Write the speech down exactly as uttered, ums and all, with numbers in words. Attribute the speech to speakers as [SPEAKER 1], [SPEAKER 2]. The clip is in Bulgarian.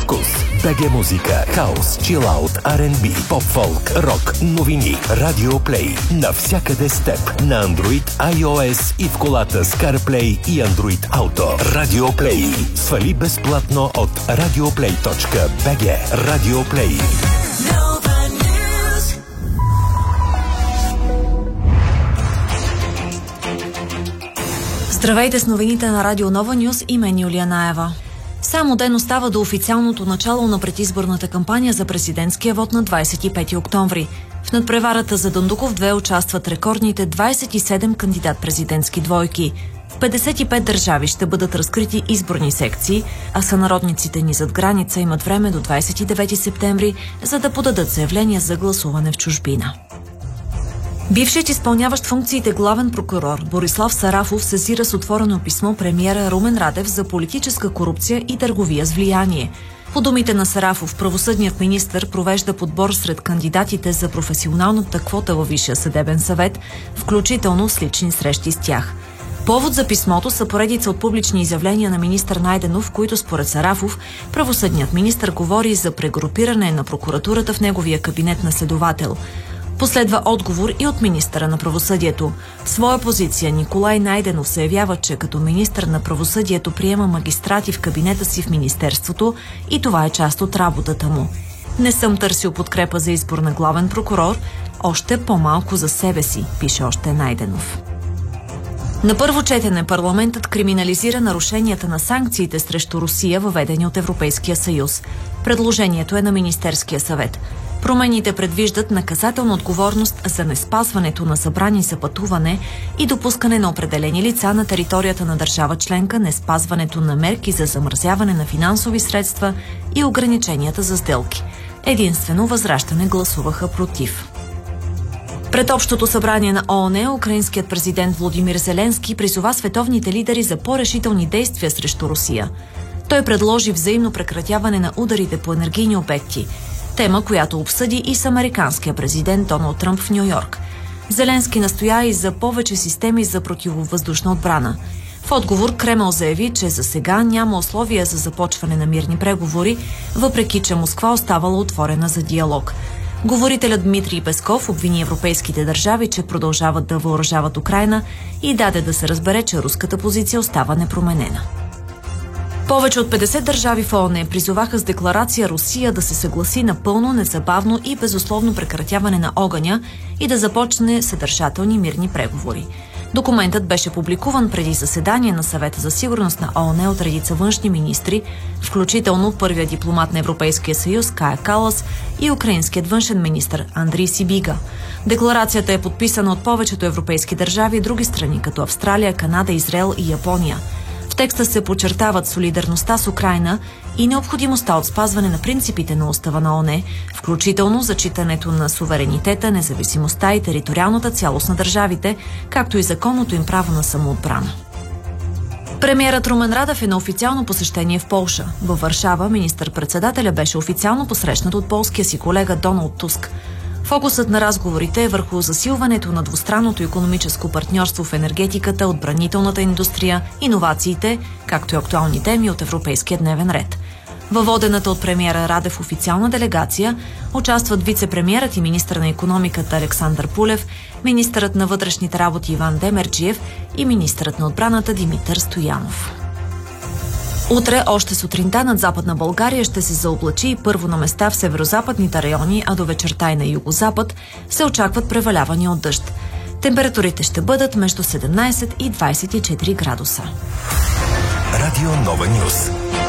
[SPEAKER 1] вкус. БГ музика, хаос, чилаут, Ар енд Би, поп-фолк, рок, новини, Радио Плей. Навсякъде с теб. На Android, iOS и в колата с CarPlay и Android Auto. Радио Плей. Свали безплатно от радиоплей точка би джи. Радио Плей.
[SPEAKER 2] Здравейте с новините на Радио Нова Нюз и мен Юлия Наева. Само ден остава до официалното начало на предизборната кампания за президентския вод на двадесет и пети октомври. В надпреварата за Дондуков две участват рекордните двадесет и седем кандидат-президентски двойки. В петдесет и пет държави ще бъдат разкрити изборни секции, а сънародниците ни зад граница имат време до двадесет и девети септември, за да подадат заявления за гласуване в чужбина. Бившият изпълняващ функциите главен прокурор Борислав Сарафов сезира с отворено писмо премиера Румен Радев за политическа корупция и търговия с влияние. По думите на Сарафов, правосъдният министър провежда подбор сред кандидатите за професионалната квота във Висшия съдебен съвет, включително с лични срещи с тях. Повод за писмото са поредица от публични изявления на министър Найденов, в които според Сарафов правосъдният министър говори за прегрупиране на прокуратурата в неговия кабинет на следовател. Последва отговор и от министъра на правосъдието. В своя позиция Николай Найденов се явява, че като министър на правосъдието приема магистрати в кабинета си в министерството и това е част от работата му. Не съм търсил подкрепа за избор на главен прокурор, още по-малко за себе си, пише още Найденов. На първо четене парламентът криминализира нарушенията на санкциите срещу Русия, въведени от Европейския съюз. Предложението е на Министерския съвет. Промените предвиждат наказателна отговорност за неспазването на забрани за пътуване и допускане на определени лица на територията на държава членка, неспазването на мерки за замразяване на финансови средства и ограниченията за сделки. Единствено Възраждане гласуваха против. Пред Общото събрание на ООН, украинският президент Володимир Зеленски призова световните лидери за по-решителни действия срещу Русия. Той предложи взаимно прекратяване на ударите по енергийни обекти, тема, която обсъди и с американския президент Доналд Тръмп в Ню-Йорк. Зеленски настоя и за повече системи за противовъздушна отбрана. В отговор Кремъл заяви, че за сега няма условия за започване на мирни преговори, въпреки че Москва оставала отворена за диалог. Говорителят Дмитрий Песков обвини европейските държави, че продължават да въоръжават Украйна и даде да се разбере, че руската позиция остава непроменена. Повече от петдесет държави в ООН призоваха с декларация Русия да се съгласи на пълно, незабавно и безусловно прекратяване на огъня и да започне съдържателни мирни преговори. Документът беше публикуван преди заседание на Съвета за сигурност на ООН от редица външни министри, включително първия дипломат на Европейския съюз Кая Калас и украинският външен министър Андрий Сибига. Декларацията е подписана от повечето европейски държави и други страни, като Австралия, Канада, Израел и Япония. В текста се подчертават солидарността с Украйна и необходимостта от спазване на принципите на устава на ООН, включително зачитането на суверенитета, независимостта и териториалната цялост на държавите, както и законното им право на самоотбрана. Премиерът Румен Радев е на официално посещение в Полша. Във Варшава министър-председателя беше официално посрещнат от полския си колега Доналд Туск. Фокусът на разговорите е върху засилването на двустранното икономическо партньорство в енергетиката, отбранителната индустрия, иновациите, както и актуални теми от европейския дневен ред. Във водената от премиера Радев официална делегация участват вице-премиерът и министър на икономиката Александър Пулев, министърът на вътрешните работи Иван Демерджиев и министърът на отбраната Димитър Стоянов. Утре, още сутринта над Западна България ще се заоблачи първо на места в северозападните райони, а до вечерта и на югозапад се очакват превалявания от дъжд. Температурите ще бъдат между седемнадесет и двадесет и четири градуса.
[SPEAKER 1] Радио Нова Нюз.